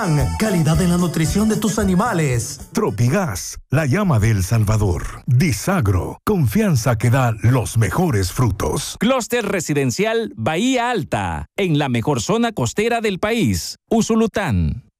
Calidad en la nutrición de tus animales. Tropigas, la llama de El Salvador. Disagro, confianza que da los mejores frutos. Clúster residencial Bahía Alta, en la mejor zona costera del país, Usulután.